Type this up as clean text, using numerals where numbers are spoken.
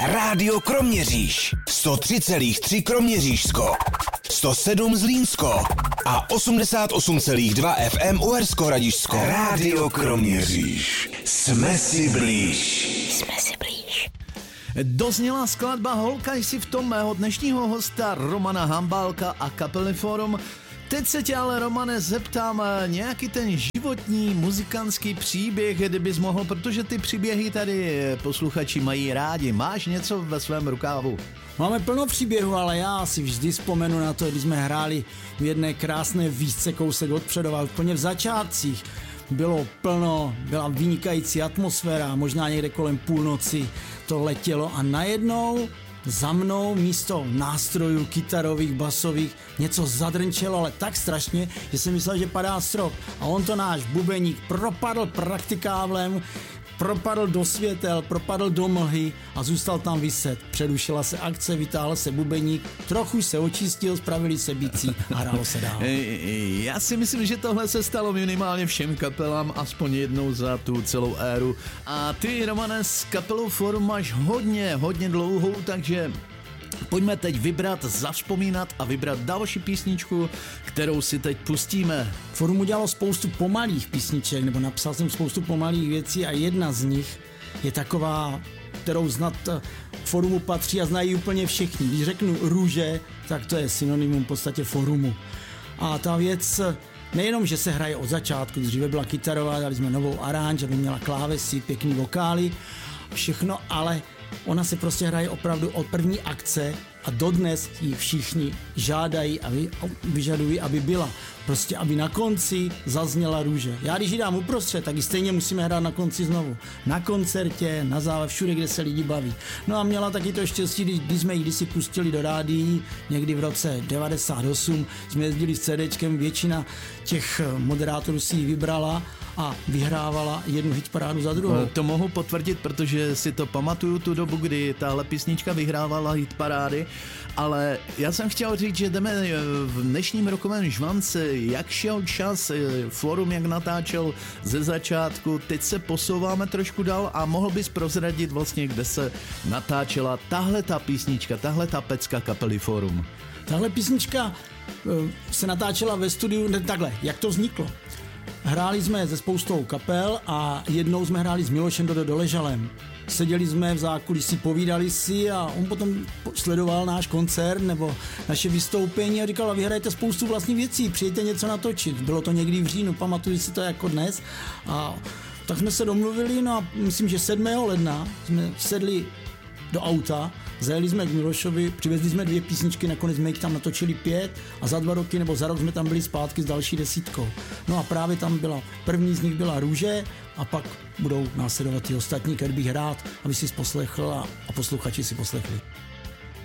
Rádio Kroměříž. 103,3 Kroměřížsko. 107 Zlínsko. A 88,2 FM Uhersko-Hradišťsko. Rádio Kroměříž. Jsme si blíž. Jsme si blíž. Dozněla skladba Holka jsi v tom mého dnešního hosta Romana Hambálka a kapely Forum. Teď se tě ale, Romane, zeptám nějaký ten životní muzikantský příběh, kdybys mohl, protože ty příběhy tady posluchači mají rádi. Máš něco ve svém rukávu? Máme plno příběhů, ale já si vždy vzpomenu na to, když jsme hráli v jedné krásné výšce kousek od Předova, úplně v začátcích. Bylo plno, byla vynikající atmosféra, možná někde kolem půlnoci to letělo a najednou za mnou místo nástrojů kytarových, basových něco zadrnčelo, ale tak strašně, že jsem myslel, že padá strop. A on to náš bubeník propadl praktikáblem, propadl do světel, propadl do mlhy a zůstal tam viset. Přerušila se akce, vytáhl se bubeník, trochu se očistil, spravili se bicí a hrálo se dál. Já si myslím, že tohle se stalo minimálně všem kapelám, aspoň jednou za tu celou éru. A ty, Romane, s kapelou Forum máš hodně dlouhou, takže pojďme teď vybrat, zavzpomínat a vybrat další písničku, kterou si teď pustíme. Forum udělalo spoustu pomalých písniček, nebo napsal jsem spoustu pomalých věcí a jedna z nich je taková, kterou znat Forumu patří a znají úplně všichni. Když řeknu Růže, tak to je synonymum v podstatě Forumu. A ta věc nejenom, že se hraje od začátku, dříve byla kytarová, dali jsme novou aranž, aby měla klávesy, pěkný vokály, všechno, ale ona se prostě hraje opravdu od první akce a dodnes ji všichni žádají a vyžadují, aby byla. Prostě, aby na konci zazněla Růže. Já když ji dám uprostřed, tak ji stejně musíme hrát na konci znovu. Na koncertě, na zále, všude, kde se lidi baví. No a měla taky to štěstí, když jsme ji kdysi pustili do rádií, někdy v roce 98, jsme jezdili s CDčkem, většina těch moderátorů si ji vybrala a vyhrávala jednu hitparádu za druhou. To mohu potvrdit, protože si to pamatuju tu dobu, kdy tahle písnička vyhrávala hitparády, ale já jsem chtěl říct, že jdeme v dnešním rokovém žvance, jak šel čas, Forum jak natáčel ze začátku, teď se posouváme trošku dál a mohl bys prozradit vlastně, kde se natáčela tahle ta písnička, tahle ta pecka kapely Forum. Tahle písnička se natáčela ve studiu, takhle, jak to vzniklo. Hráli jsme se spoustou kapel a jednou jsme hráli s Milošem Doležalem. Seděli jsme v zákulisí, povídali si a on potom sledoval náš koncert nebo naše vystoupení a říkal, a vy hrajete spoustu vlastních věcí, přijďte něco natočit. Bylo to někdy v říjnu, pamatuju si to jako dnes. A tak jsme se domluvili, no a myslím, že 7. ledna jsme sedli do auta, zajeli jsme k Milošovi, přivezli jsme 2 písničky, nakonec jsme jich tam natočili 5 a za 2 roky nebo za rok jsme tam byli zpátky s další 10. No a právě tam byla, první z nich byla Růže a pak budou následovat ty ostatní, které bych rád, aby si poslechl a posluchači si poslechli.